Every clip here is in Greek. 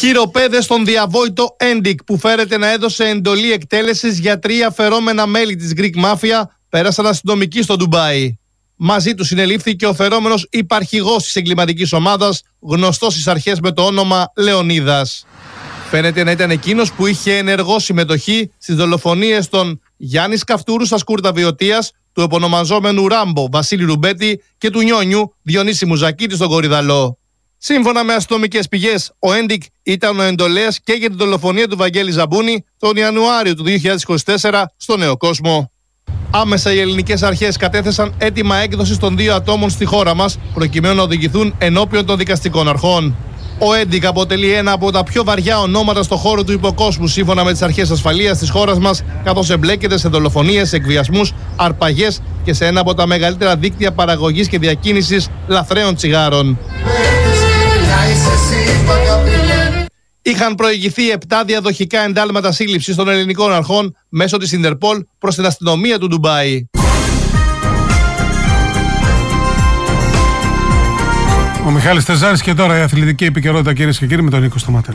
Χειροπέδες στον διαβόητο Έντικ που φέρεται να έδωσε εντολή εκτέλεσης για 3 φερόμενα μέλη της Greek Mafia πέρασαν αστυνομικοί στο Ντουμπάι. Μαζί του συνελήφθηκε ο φερόμενος υπαρχηγός της εγκληματικής ομάδας, γνωστός στις αρχές με το όνομα Λεωνίδας. Φαίνεται να ήταν εκείνος που είχε ενεργό συμμετοχή στις δολοφονίες των Γιάννης Καυτούρου στα Σκούρτα Βιωτίας, του επωνομαζόμενου Ράμπο Βασίλη Ρουμπέτη και του Νιόνιου Διονύση Μουζακίτη στον Κορυδαλό. Σύμφωνα με αστυνομικές πηγές, ο Έντικ ήταν ο εντολέας και για την δολοφονία του Βαγγέλη Ζαμπούνη τον Ιανουάριο του 2024 στο Νέο Κόσμο. Άμεσα οι ελληνικές αρχές κατέθεσαν αίτημα έκδοσης των 2 ατόμων στη χώρα μας, προκειμένου να οδηγηθούν ενώπιον των δικαστικών αρχών. Ο Έντικ αποτελεί ένα από τα πιο βαριά ονόματα στο χώρο του υποκόσμου, σύμφωνα με τις αρχές ασφαλείας της χώρας μας, καθώς εμπλέκεται σε δολοφονίες, εκβιασμούς, αρπαγές και σε ένα από τα μεγαλύτερα δίκτυα παραγωγής και διακίνησης λαθρέων τσιγάρων. Είχαν προηγηθεί 7 διαδοχικά εντάλματα σύλληψης των ελληνικών αρχών μέσω της Ιντερπολ προς την αστυνομία του Ντουμπάι. Ο Μιχάλης Τεζάρης και τώρα η αθλητική επικαιρότητα, κυρίες και κύριοι, με τον Νίκο Σταματέλο.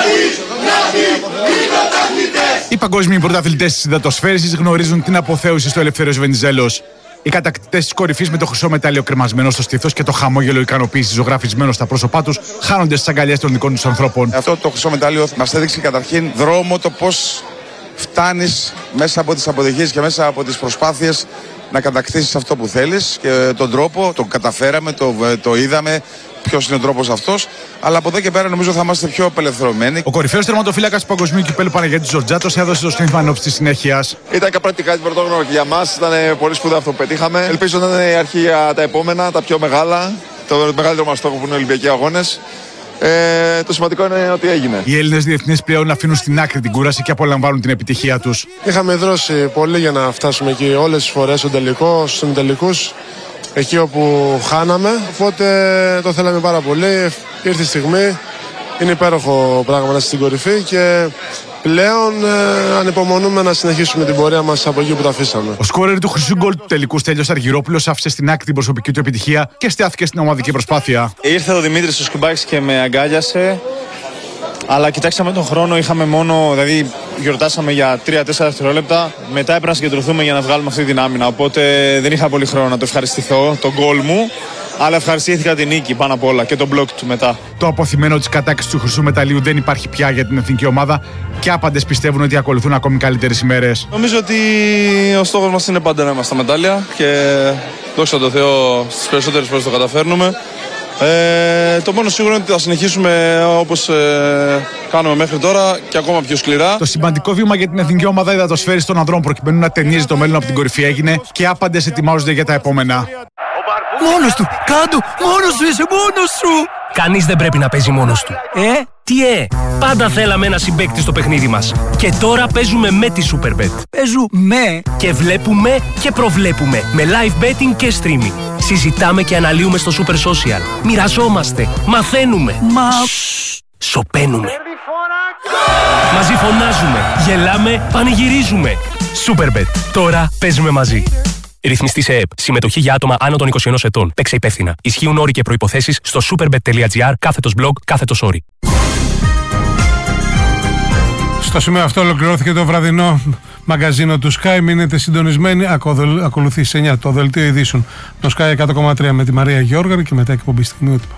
Οι παγκόσμιοι πρωταθλητές της υδατοσφαίρισης γνωρίζουν την αποθέωση στο Ελευθέριος Βενιζέλος. Οι κατακτητές της κορυφής με το χρυσό μετάλλιο κρεμασμένο στο στήθος και το χαμόγελο ικανοποίησης ζωγραφισμένο στα πρόσωπά τους χάνονται στις αγκαλιές των δικών τους ανθρώπων. Αυτό το χρυσό μετάλλιο μας έδειξε καταρχήν δρόμο το πώς φτάνεις μέσα από τις αποτυχίες και μέσα από τις προσπάθειες να κατακτήσεις αυτό που θέλεις και τον τρόπο, το καταφέραμε, το είδαμε. Ποιος είναι ο τρόπος αυτός, αλλά από εδώ και πέρα νομίζω θα είμαστε πιο απελευθερωμένοι. Ο κορυφαίος τερματοφύλακας του Παγκοσμίου Κυπέλλου Παναγιώτης Ζορτζάτος έδωσε το στοίχημα ενόψει της συνέχειας. Ήταν πραγματικά κάτι πρωτόγνωρο και για μας, ήταν πολύ σπουδαίο αυτό που πετύχαμε. Ελπίζω να είναι η αρχή για τα επόμενα, τα πιο μεγάλα, το μεγαλύτερο μας στόχο που είναι οι Ολυμπιακοί Αγώνες. Το σημαντικό είναι ότι έγινε. Οι Έλληνες διεθνείς πλέον αφήνουν στην άκρη την κούραση και απολαμβάνουν την επιτυχία τους. Είχαμε δρώσει πολύ για να φτάσουμε εκεί όλες τις φορές στον τελικό, στους τελικούς. Εκεί όπου χάναμε, οπότε το θέλαμε πάρα πολύ. Ήρθε η στιγμή, είναι υπέροχο πράγμα να είσαι στην κορυφή και πλέον ανυπομονούμε να συνεχίσουμε την πορεία μας από εκεί που τα αφήσαμε. Ο σκόρερ του χρυσού γκολ του τελικού Στέλιος Αργυρόπουλος άφησε στην άκρη την προσωπική του επιτυχία και στιάθηκε στην ομαδική προσπάθεια. Ήρθε ο Δημήτρης ο Σκουμπάκης και με αγκάλιασε. Αλλά κοιτάξαμε τον χρόνο, είχαμε μόνο, δηλαδή γιορτάσαμε για 3-4 δευτερόλεπτα. Μετά έπρεπε να συγκεντρωθούμε για να βγάλουμε αυτή την άμυνα. Οπότε δεν είχα πολύ χρόνο να το ευχαριστηθώ, τον γκολ μου. Αλλά ευχαριστήθηκα την νίκη πάνω απ' όλα και τον μπλοκ του μετά. Το αποθυμένο της κατάκτησης του χρυσού μεταλλίου δεν υπάρχει πια για την εθνική ομάδα και άπαντες πιστεύουν ότι ακολουθούν ακόμη καλύτερες ημέρες. Νομίζω ότι ο στόχος μας είναι πάντα να είμαστε στα μετάλλια και δόξα τω Θεώ στις περισσότερες φορές το καταφέρνουμε. Το μόνο σίγουρο είναι ότι θα συνεχίσουμε όπως κάνουμε μέχρι τώρα και ακόμα πιο σκληρά. Το σημαντικό βήμα για την εθνική ομάδα υδατοσφαίρισης των ανδρών προκειμένου να ταινίζει το μέλλον από την κορυφή έγινε και άπαντες ετοιμάζονται για τα επόμενα. Μόνος του! Κάντου! Μόνος σου είσαι! Μόνος σου! Κανείς δεν πρέπει να παίζει μόνος του. Τι πάντα θέλαμε ένα συμπαίκτη στο παιχνίδι μας. Και τώρα παίζουμε με τη Superbet. Παίζουμε και βλέπουμε και προβλέπουμε με live betting και streaming. Συζητάμε και αναλύουμε στο Super Social. Μοιραζόμαστε, μαθαίνουμε. Σωπαίνουμε. Μαζί φωνάζουμε, γελάμε, πανηγυρίζουμε. Superbet. Τώρα παίζουμε μαζί. Ρυθμιστή σε ΕΕΠ. Συμμετοχή για άτομα άνω των 21 ετών. Παίξε υπεύθυνα. Ισχύουν όροι και προϋποθέσεις στο superbet.gr/blog/όροι. Στο σημείο αυτό ολοκληρώθηκε το βραδινό μαγκαζίνο του Sky. Μείνετε συντονισμένοι. Ακολουθεί σε 9 το δελτίο ειδήσεων. Το Sky 100,3 με τη Μαρία Γιώργαρη και μετά εκπομπή στιγμιότυπα.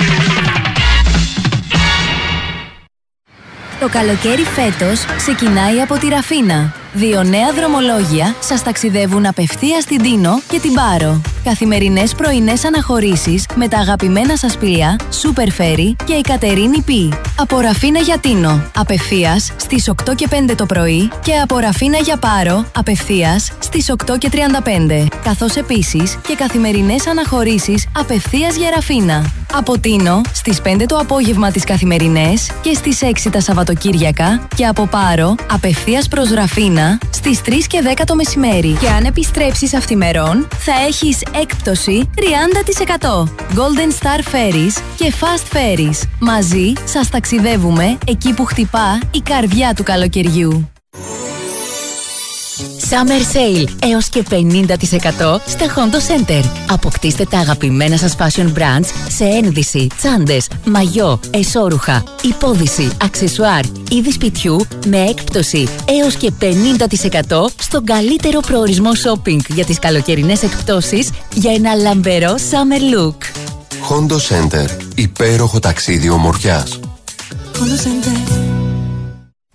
Το καλοκαίρι φέτος ξεκινάει από τη Ραφίνα. 2 νέα δρομολόγια σας ταξιδεύουν απευθείας στην Τίνο και την Πάρο. Καθημερινές πρωινές αναχωρήσεις με τα αγαπημένα σας πλοία Super Ferry και η Κατερίνη Π. Από Ραφίνα για Τίνο, απευθείας στις 8 και 5 το πρωί και από Ραφίνα για Πάρο, απευθείας στις 8 και 35. Καθώς επίσης και καθημερινές αναχωρήσεις απευθείας για Ραφίνα. Από Τίνο στις 5 το απόγευμα τις καθημερινές και στις 6 τα Σαββατοκύριακα και από Πάρο απευθείας προς Ραφίνα στις 3 και 10 το μεσημέρι. Και αν επιστρέψεις αυθημερών θα έχεις έκπτωση 30%. Golden Star Ferries και Fast Ferries. Μαζί σας ταξιδεύουμε εκεί που χτυπά η καρδιά του καλοκαιριού. Summer Sale έως και 50% στα Hondo Center. Αποκτήστε τα αγαπημένα σας fashion brands σε ένδυση, τσάντες, μαγιό, εσώρουχα, υπόδυση, αξεσουάρ, είδη σπιτιού με έκπτωση έως και 50% στον καλύτερο προορισμό shopping για τις καλοκαιρινές εκπτώσεις για ένα λαμπερό summer look. Hondo Center. Υπέροχο ταξίδι ομορφιάς. Hondo Center.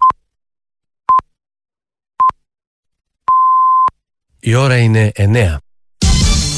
Η ώρα είναι 9.